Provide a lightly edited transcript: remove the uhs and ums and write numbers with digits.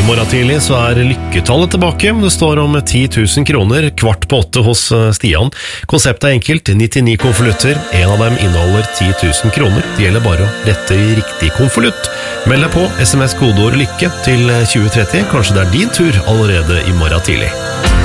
morgen tidlig så lykketallet tilbake. Det står om 10 000 kroner, 7:15 hos Stian. Konseptet enkelt, 99 konvolutter. En av dem inneholder 10 000 kroner. Det gjelder bare å rette i riktig konvolutt. Meld deg på SMS kodeord lykke til 2030. Kanskje det din tur allerede i morgen tidlig.